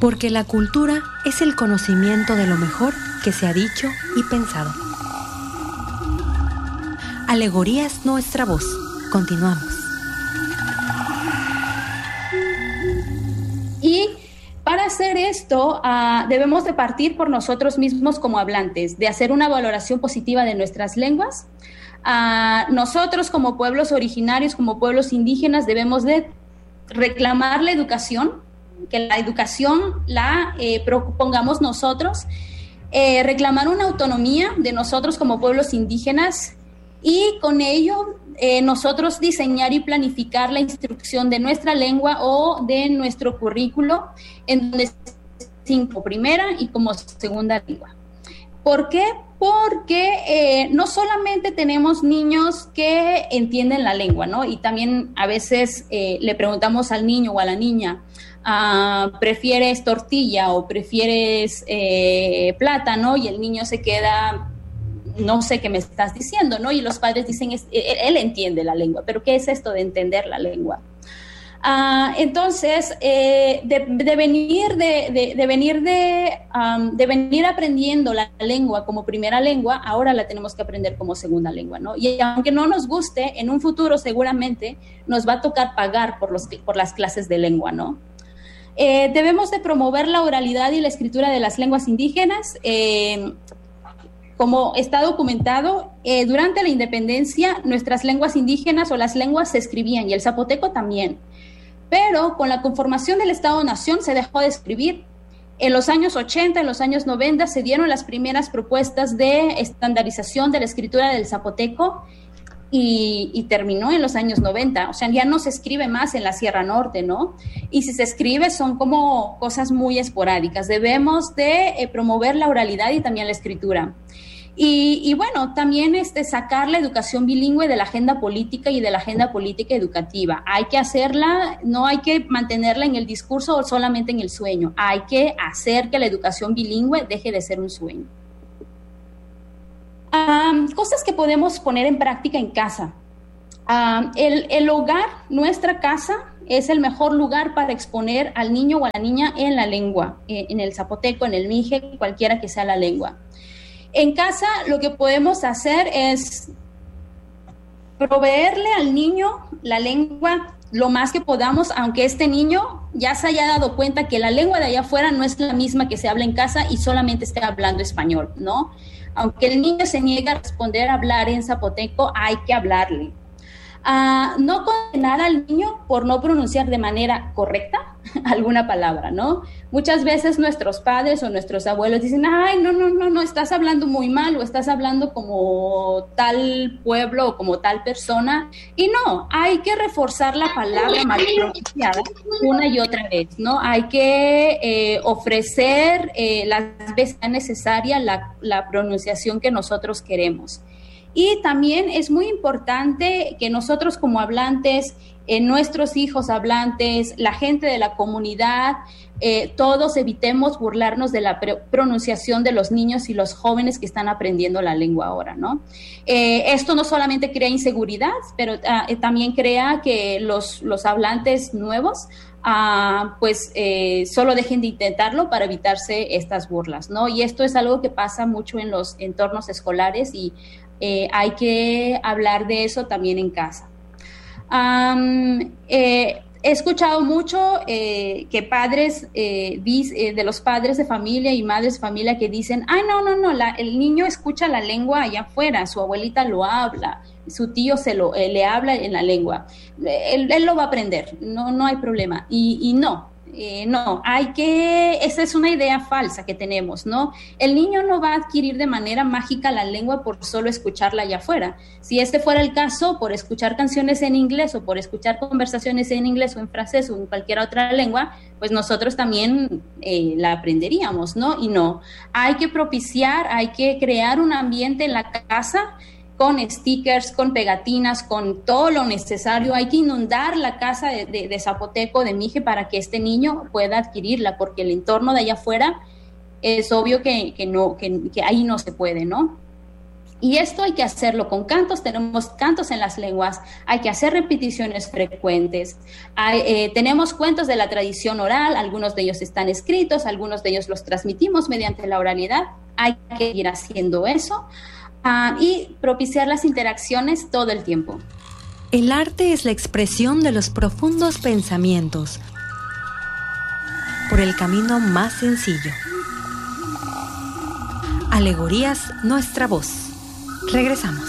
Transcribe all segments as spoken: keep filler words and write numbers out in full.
porque la cultura es el conocimiento de lo mejor que se ha dicho y pensado. Alegoría es nuestra voz. Continuamos. Y para hacer esto, uh, debemos de partir por nosotros mismos como hablantes, de hacer una valoración positiva de nuestras lenguas. Uh, nosotros como pueblos originarios, como pueblos indígenas, debemos de reclamar la educación, que la educación la eh, propongamos nosotros, eh, reclamar una autonomía de nosotros como pueblos indígenas y con ello eh, nosotros diseñar y planificar la instrucción de nuestra lengua o de nuestro currículo en donde se como primera y como segunda lengua. ¿Por qué? Porque eh, no solamente tenemos niños que entienden la lengua, ¿no? Y también a veces eh, le preguntamos al niño o a la niña, uh, ¿prefieres tortilla o prefieres eh, plátano? Y el niño se queda, no sé qué me estás diciendo, ¿no? Y los padres dicen, es, él, él entiende la lengua, pero ¿qué es esto de entender la lengua? Uh, entonces, eh, de, de venir de, de, de venir de, um, de venir aprendiendo la lengua como primera lengua, ahora la tenemos que aprender como segunda lengua, ¿no? Y aunque no nos guste, en un futuro seguramente nos va a tocar pagar por, los, por las clases de lengua, ¿no? Eh, debemos de promover la oralidad y la escritura de las lenguas indígenas. Eh, Como está documentado, eh, durante la independencia nuestras lenguas indígenas o las lenguas se escribían y el zapoteco también. Pero con la conformación del Estado-Nación se dejó de escribir. En los años ochenta, en los años noventa se dieron las primeras propuestas de estandarización de la escritura del zapoteco y, y terminó en los años noventa. O sea, ya no se escribe más en la Sierra Norte, ¿no? Y si se escribe son como cosas muy esporádicas. Debemos de eh, promover la oralidad y también la escritura. Y, y bueno, también este, sacar la educación bilingüe de la agenda política y de la agenda política educativa. Hay que hacerla, no hay que mantenerla en el discurso o solamente en el sueño. Hay que hacer que la educación bilingüe deje de ser un sueño. Um, cosas que podemos poner en práctica en casa. Um, el, el hogar, nuestra casa, es el mejor lugar para exponer al niño o a la niña en la lengua, en el zapoteco, en el mije, cualquiera que sea la lengua. En casa lo que podemos hacer es proveerle al niño la lengua lo más que podamos, aunque este niño ya se haya dado cuenta que la lengua de allá afuera no es la misma que se habla en casa y solamente esté hablando español, ¿no? Aunque el niño se niegue a responder a hablar en zapoteco, hay que hablarle. Uh, no condenar al niño por no pronunciar de manera correcta alguna palabra, ¿no? Muchas veces nuestros padres o nuestros abuelos dicen, ay, no, no, no, no, estás hablando muy mal o estás hablando como tal pueblo o como tal persona. Y no, hay que reforzar la palabra mal pronunciada una y otra vez, ¿no? Hay que eh, ofrecer eh, las veces necesaria la, la pronunciación que nosotros queremos. Y también es muy importante que nosotros como hablantes, eh, nuestros hijos hablantes, la gente de la comunidad, eh, todos evitemos burlarnos de la pre- pronunciación de los niños y los jóvenes que están aprendiendo la lengua ahora, ¿no? Eh, esto no solamente crea inseguridad, pero uh, también crea que los, los hablantes nuevos Uh, pues eh, solo dejen de intentarlo para evitarse estas burlas, ¿no? Y esto es algo que pasa mucho en los entornos escolares y eh, hay que hablar de eso también en casa. Um, eh, he escuchado mucho eh, que padres, eh, dis, eh, de los padres de familia y madres de familia que dicen, ay, no, no, no, la, el niño escucha la lengua allá afuera, su abuelita lo habla, su tío se lo, eh, le habla en la lengua, él, él lo va a aprender, no, no hay problema. Y, y no, eh, no, hay que, esa es una idea falsa que tenemos, ¿no? El niño no va a adquirir de manera mágica la lengua por solo escucharla allá afuera. Si este fuera el caso, por escuchar canciones en inglés o por escuchar conversaciones en inglés o en francés o en cualquier otra lengua, pues nosotros también eh, la aprenderíamos, ¿no? Y no, hay que propiciar, hay que crear un ambiente en la casa con stickers, con pegatinas, con todo lo necesario. Hay que inundar la casa de, de, de zapoteco, de mije, para que este niño pueda adquirirla, porque el entorno de allá afuera es obvio que, que, no, que, que ahí no se puede, ¿no? Y esto hay que hacerlo con cantos, tenemos cantos en las lenguas, hay que hacer repeticiones frecuentes. Hay, eh, tenemos cuentos de la tradición oral, algunos de ellos están escritos, algunos de ellos los transmitimos mediante la oralidad, hay que ir haciendo eso uh, y propiciar las interacciones todo el tiempo. El arte es la expresión de los profundos pensamientos por el camino más sencillo. Alegorías, nuestra voz. Regresamos.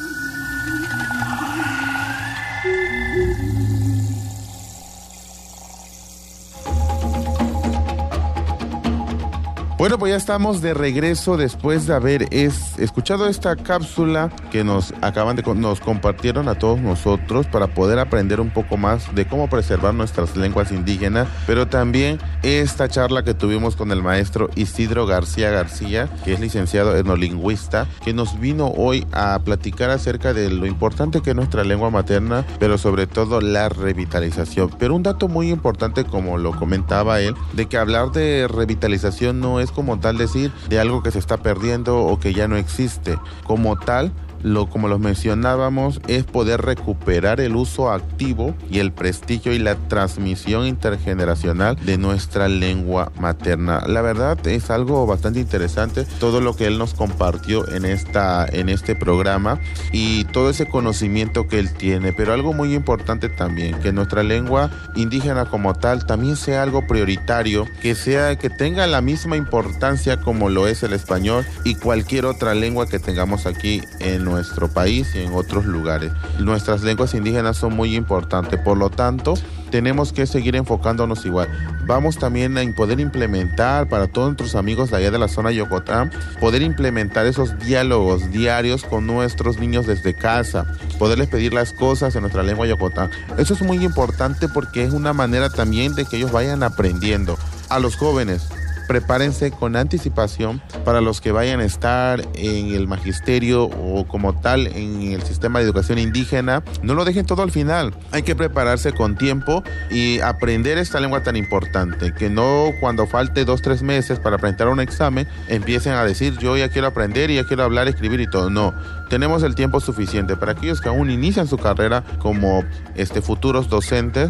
Bueno, pues ya estamos de regreso después de haber es, escuchado esta cápsula que nos acaban de nos compartieron a todos nosotros para poder aprender un poco más de cómo preservar nuestras lenguas indígenas, pero también esta charla que tuvimos con el maestro Isidro García García, que es licenciado etnolingüista, que nos vino hoy a platicar acerca de lo importante que es nuestra lengua materna, pero sobre todo la revitalización. Pero un dato muy importante, como lo comentaba él, de que hablar de revitalización no es como tal decir de algo que se está perdiendo o que ya no existe. Como tal, lo como los mencionábamos, es poder recuperar el uso activo y el prestigio y la transmisión intergeneracional de nuestra lengua materna. La verdad es algo bastante interesante todo lo que él nos compartió en esta en este programa y todo ese conocimiento que él tiene, pero algo muy importante también, que nuestra lengua indígena como tal también sea algo prioritario, que sea que tenga la misma importancia como lo es el español y cualquier otra lengua que tengamos aquí en nuestro país y en otros lugares. Nuestras lenguas indígenas son muy importantes, por lo tanto, tenemos que seguir enfocándonos igual. Vamos también a poder implementar para todos nuestros amigos de allá de la zona de Yocotán, poder implementar esos diálogos diarios con nuestros niños desde casa, poderles pedir las cosas en nuestra lengua Yocotán. Eso es muy importante porque es una manera también de que ellos vayan aprendiendo. A los jóvenes, prepárense con anticipación para los que vayan a estar en el magisterio o como tal en el sistema de educación indígena. No lo dejen todo al final. Hay que prepararse con tiempo y aprender esta lengua tan importante, que no cuando falte dos, tres meses para presentar un examen empiecen a decir yo ya quiero aprender y ya quiero hablar, escribir y todo. No, tenemos el tiempo suficiente para aquellos que aún inician su carrera como este, futuros docentes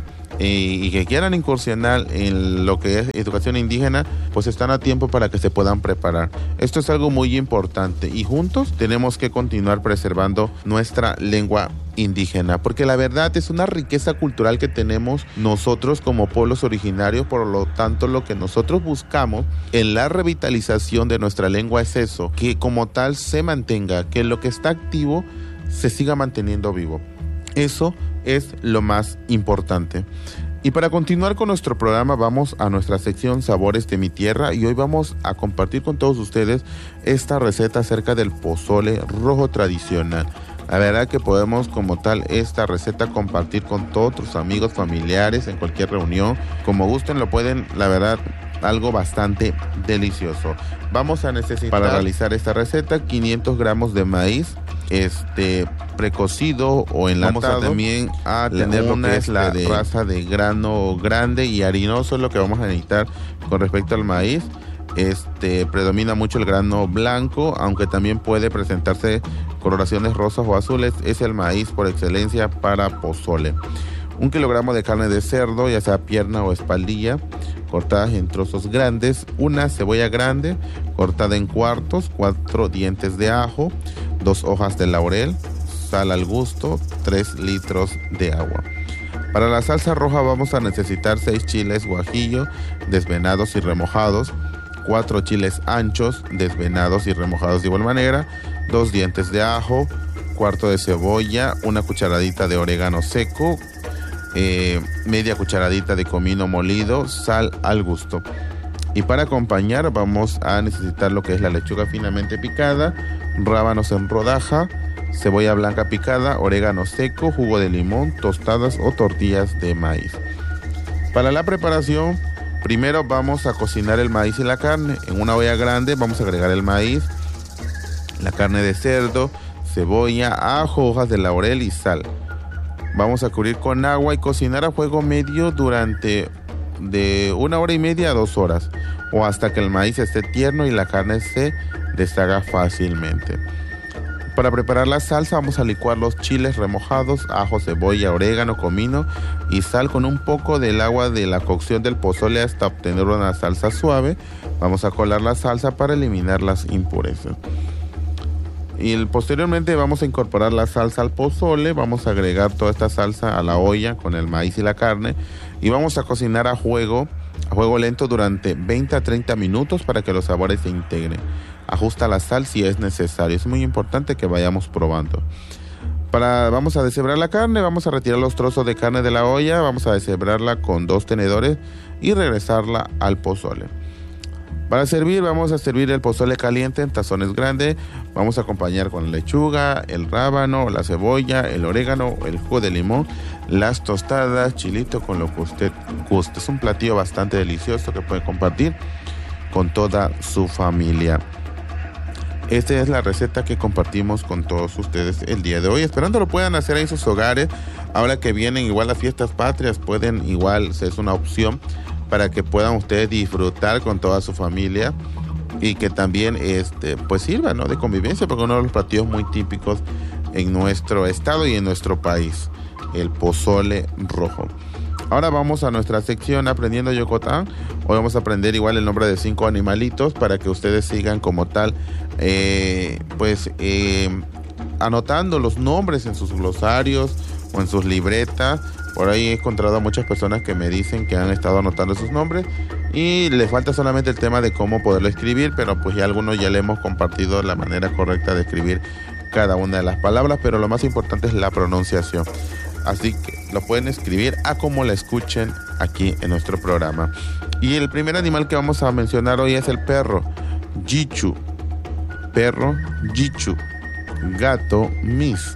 y que quieran incursionar en lo que es educación indígena, pues están a tiempo para que se puedan preparar. Esto es algo muy importante y juntos tenemos que continuar preservando nuestra lengua indígena, porque la verdad es una riqueza cultural que tenemos nosotros como pueblos originarios. Por lo tanto, lo que nosotros buscamos en la revitalización de nuestra lengua es eso, que como tal se mantenga, que lo que está activo se siga manteniendo vivo. Eso es lo más importante. Y para continuar con nuestro programa vamos a nuestra sección Sabores de mi Tierra y hoy vamos a compartir con todos ustedes esta receta acerca del pozole rojo tradicional. La verdad que podemos como tal esta receta compartir con todos tus amigos, familiares, en cualquier reunión. Como gusten lo pueden, la verdad, algo bastante delicioso. Vamos a necesitar para realizar esta receta quinientos gramos de maíz este precocido o enlatado. Vamos a también a tener lo que es la de raza de grano grande y harinoso, es lo que vamos a necesitar con respecto al maíz. Este predomina mucho el grano blanco, aunque también puede presentarse coloraciones rosas o azules. Es el maíz por excelencia para pozole. Un kilogramo de carne de cerdo, ya sea pierna o espaldilla, cortadas en trozos grandes. Una cebolla grande, cortada en cuartos. Cuatro dientes de ajo. Dos hojas de laurel. Sal al gusto. Tres litros de agua. Para la salsa roja vamos a necesitar seis chiles guajillo, desvenados y remojados. Cuatro chiles anchos, desvenados y remojados de igual manera. Dos dientes de ajo. Cuarto de cebolla. Una cucharadita de orégano seco. Eh, media cucharadita de comino molido, sal al gusto. Y para acompañar vamos a necesitar lo que es la lechuga finamente picada, rábanos en rodaja, cebolla blanca picada, orégano seco, jugo de limón, tostadas o tortillas de maíz. Para la preparación, primero vamos a cocinar el maíz y la carne. En una olla grande vamos a agregar el maíz, la carne de cerdo, cebolla, ajo, hojas de laurel y sal. Vamos a cubrir con agua y cocinar a fuego medio durante de una hora y media a dos horas o hasta que el maíz esté tierno y la carne se deshaga fácilmente. Para preparar la salsa vamos a licuar los chiles remojados, ajo, cebolla, orégano, comino y sal con un poco del agua de la cocción del pozole hasta obtener una salsa suave. Vamos a colar la salsa para eliminar las impurezas. Y el, posteriormente vamos a incorporar la salsa al pozole, vamos a agregar toda esta salsa a la olla con el maíz y la carne y vamos a cocinar a fuego, a fuego lento durante veinte a treinta minutos para que los sabores se integren. Ajusta la sal si es necesario, es muy importante que vayamos probando. Para, vamos a deshebrar la carne, vamos a retirar los trozos de carne de la olla, vamos a deshebrarla con dos tenedores y regresarla al pozole. Para servir, vamos a servir el pozole caliente en tazones grandes. Vamos a acompañar con lechuga, el rábano, la cebolla, el orégano, el jugo de limón, las tostadas, chilito con lo que usted guste. Es un platillo bastante delicioso que puede compartir con toda su familia. Esta es la receta que compartimos con todos ustedes el día de hoy. Esperando lo puedan hacer en sus hogares. Ahora que vienen igual las fiestas patrias, pueden igual, es una opción para que puedan ustedes disfrutar con toda su familia y que también este, pues sirva, ¿no?, de convivencia, porque uno de los platillos muy típicos en nuestro estado y en nuestro país, el pozole rojo. Ahora vamos a nuestra sección Aprendiendo Yucatán. Hoy vamos a aprender igual el nombre de cinco animalitos para que ustedes sigan como tal, eh, pues eh, anotando los nombres en sus glosarios o en sus libretas. Por ahí he encontrado a muchas personas que me dicen que han estado anotando sus nombres y les falta solamente el tema de cómo poderlo escribir, pero pues ya algunos ya le hemos compartido la manera correcta de escribir cada una de las palabras, pero lo más importante es la pronunciación. Así que lo pueden escribir a como la escuchen aquí en nuestro programa. Y el primer animal que vamos a mencionar hoy es el perro, Yichu. Perro, Yichu. Gato, Mis.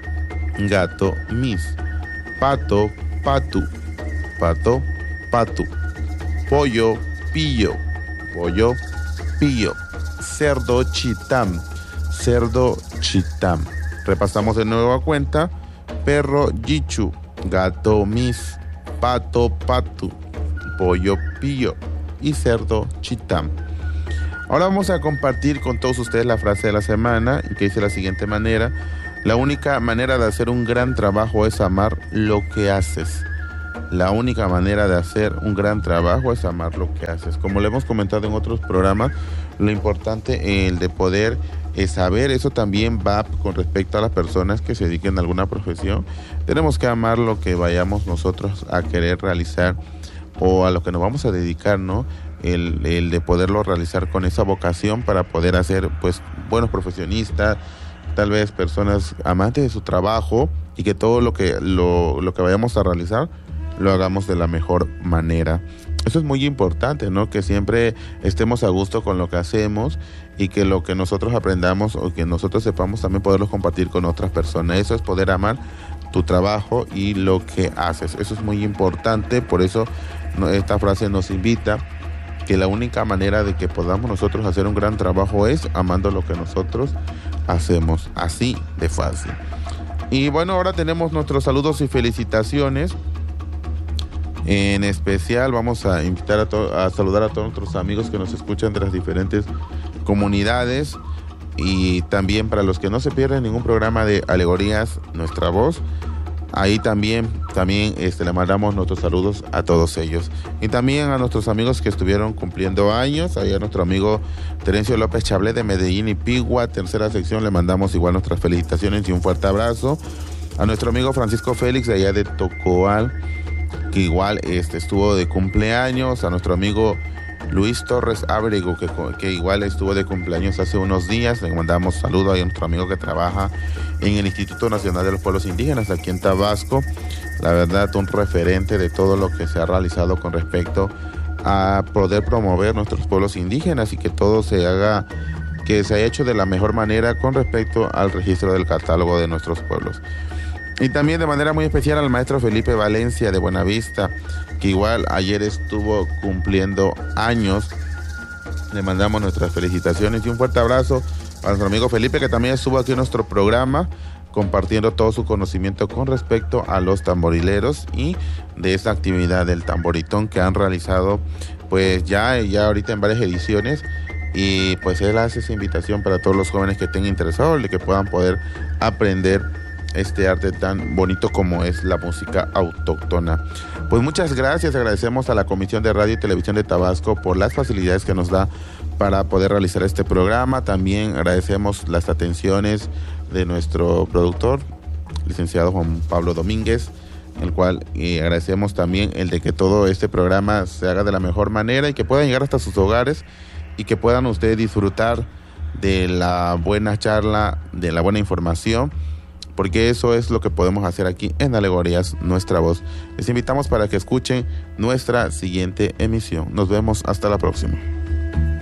Gato, Mis. Pato, Patu. Pato, Patu. Pollo, Pillo. Pollo, Pillo. Cerdo, Chitam. Cerdo, Chitam. Repasamos de nuevo a cuenta. Perro, Yichu. Gato, Mis. Pato, Patu. Pollo, Pillo. Y cerdo, Chitam. Ahora vamos a compartir con todos ustedes la frase de la semana, que dice de la siguiente manera: la única manera de hacer un gran trabajo es amar lo que haces. La única manera de hacer un gran trabajo es amar lo que haces. Como le hemos comentado en otros programas, lo importante el de poder es saber, eso también va con respecto a las personas que se dediquen a alguna profesión. Tenemos que amar lo que vayamos nosotros a querer realizar o a lo que nos vamos a dedicar, ¿no? El, el de poderlo realizar con esa vocación para poder hacer, pues, buenos profesionistas, tal vez personas amantes de su trabajo, y que todo lo que lo, lo que vayamos a realizar lo hagamos de la mejor manera. Eso es muy importante, ¿no? Que siempre estemos a gusto con lo que hacemos y que lo que nosotros aprendamos o que nosotros sepamos también poderlo compartir con otras personas. Eso es poder amar tu trabajo y lo que haces. Eso es muy importante, por eso esta frase nos invita que la única manera de que podamos nosotros hacer un gran trabajo es amando lo que nosotros hacemos, así de fácil. Y bueno, ahora tenemos nuestros saludos y felicitaciones. En especial vamos a invitar a, to- a saludar a todos nuestros amigos que nos escuchan de las diferentes comunidades, y también para los que no se pierden ningún programa de Alegorías Nuestra Voz, ahí también, también este, le mandamos nuestros saludos a todos ellos. Y también a nuestros amigos que estuvieron cumpliendo años, ahí a nuestro amigo Terencio López Chablé de Medellín y Pigua, tercera sección, le mandamos igual nuestras felicitaciones y un fuerte abrazo. A nuestro amigo Francisco Félix de allá de Tocoal, que igual este, estuvo de cumpleaños. A nuestro amigo Luis Torres Ábrego, que, que igual estuvo de cumpleaños hace unos días. Le mandamos saludos a nuestro amigo que trabaja en el Instituto Nacional de los Pueblos Indígenas aquí en Tabasco. La verdad, un referente de todo lo que se ha realizado con respecto a poder promover nuestros pueblos indígenas y que todo se haga, que se haya hecho de la mejor manera con respecto al registro del catálogo de nuestros pueblos. Y también de manera muy especial al maestro Felipe Valencia de Buenavista, que igual ayer estuvo cumpliendo años. Le mandamos nuestras felicitaciones y un fuerte abrazo a nuestro amigo Felipe, que también estuvo aquí en nuestro programa compartiendo todo su conocimiento con respecto a los tamborileros y de esta actividad del tamboritón que han realizado pues ya, ya ahorita en varias ediciones y pues él hace esa invitación para todos los jóvenes que estén interesados de que puedan poder aprender este arte tan bonito como es la música autóctona. Pues muchas gracias, agradecemos a la Comisión de Radio y Televisión de Tabasco por las facilidades que nos da para poder realizar este programa. También agradecemos las atenciones de nuestro productor, licenciado Juan Pablo Domínguez, el cual y agradecemos también el de que todo este programa se haga de la mejor manera y que puedan llegar hasta sus hogares y que puedan ustedes disfrutar de la buena charla, de la buena información, porque eso es lo que podemos hacer aquí en Alegorías Nuestra Voz. Les invitamos para que escuchen nuestra siguiente emisión. Nos vemos hasta la próxima.